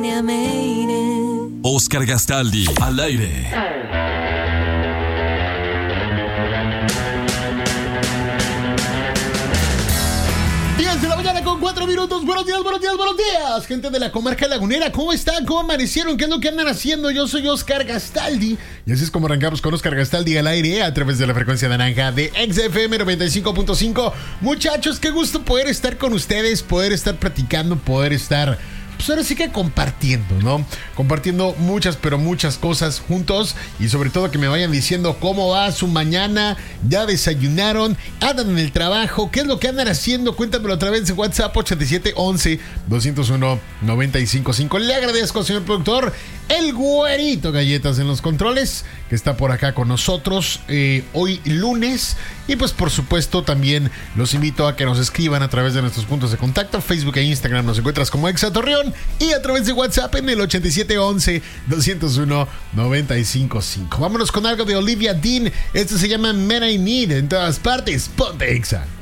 Oscar Gastaldi, al aire. 4 minutos, buenos días, gente de la comarca lagunera, ¿cómo están? ¿Cómo amanecieron? ¿Qué es lo que andan haciendo? Yo soy Oscar Gastaldi y así es como arrancamos con Oscar Gastaldi al aire a través de la frecuencia naranja de XFM 95.5. Muchachos, qué gusto poder estar con ustedes, poder estar platicando, poder estar... pues ahora sí que compartiendo, ¿no? Compartiendo muchas, pero muchas cosas juntos y sobre todo que me vayan diciendo cómo va su mañana, ya desayunaron, andan en el trabajo, qué es lo que andan haciendo, cuéntamelo a través de WhatsApp 8711-201-955. Le agradezco, señor productor, el güerito Galletas en los controles, que está por acá con nosotros hoy lunes. Y pues por supuesto también los invito a que nos escriban a través de nuestros puntos de contacto, Facebook e Instagram nos encuentras como Exa Torreón y a través de WhatsApp en el 8711-201-955. Vámonos con algo de Olivia Dean, esto se llama Men I Need, en todas partes, ponte Exa.